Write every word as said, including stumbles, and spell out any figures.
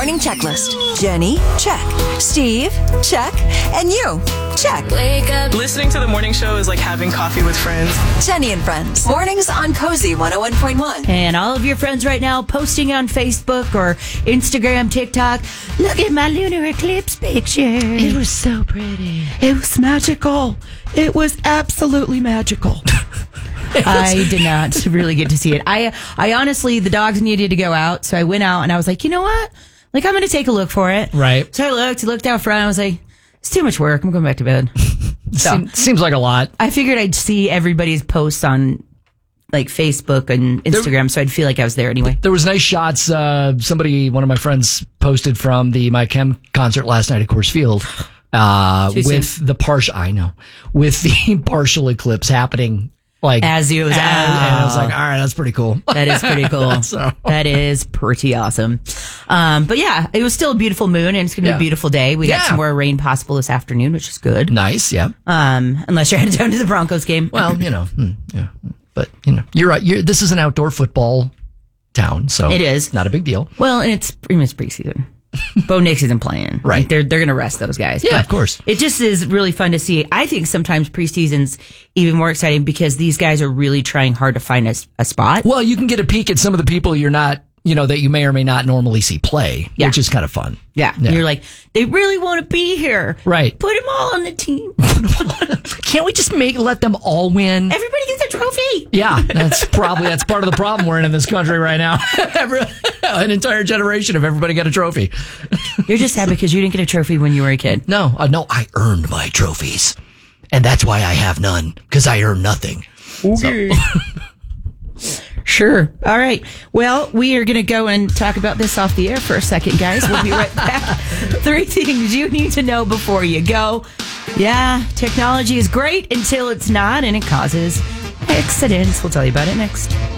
morning checklist. Jenny, check. Steve, check. And you, check. Wake up. Listening to the morning show is like having coffee with friends. Jenny and Friends. Mornings on Cozy one oh one point one. And all of your friends right now posting on Facebook or Instagram, TikTok. Look at my lunar eclipse picture. It was so pretty. It was magical. It was absolutely magical. I did not really get to see it. I, I honestly, the dogs needed to go out, so I went out and I was like, you know what? Like, I'm going to take a look for it. Right. So I looked, looked out front. I was like, it's too much work. I'm going back to bed. So Seem, seems like a lot. I figured I'd see everybody's posts on like Facebook and Instagram, there, so I'd feel like I was there anyway. There was nice shots. Uh, somebody, one of my friends, posted from the My Chem concert last night at Coors Field. Uh, with soon. the partial, I know, with the partial eclipse happening. Like as you was, and, and I was like, all right, that's pretty cool. That is pretty cool. so. That is pretty awesome. Um, but yeah, it was still a beautiful moon, and it's gonna be yeah. a beautiful day. We yeah. got some more rain possible this afternoon, which is good. Nice, yeah. Um, unless you're headed down to the Broncos game. Well, you know, yeah. But you know, you're right. You're, this is an outdoor football town, so it is not a big deal. Well, and it's pretty much preseason. Bo Nix isn't playing. Right. Like they're they're going to rest those guys. Yeah, but of course. It just is really fun to see. I think sometimes preseason's even more exciting because these guys are really trying hard to find a, a spot. Well, you can get a peek at some of the people you're not, you know, that you may or may not normally see play, yeah. which is kind of fun. Yeah. yeah. You're like, they really want to be here. Right. Put them all on the team. Can't we just make let them all win? Everybody gets a trophy. Yeah, that's probably that's part of the problem we're in in this country right now. An entire generation of everybody got a trophy. You're just sad because you didn't get a trophy when you were a kid. No, uh, no, I earned my trophies, and that's why I have none because I earn nothing. Okay. So. Sure. All right. Well, we are going to go and talk about this off the air for a second, guys. We'll be right back. Three things you need to know before you go. Yeah, technology is great until it's not, and it causes accidents. We'll tell you about it next.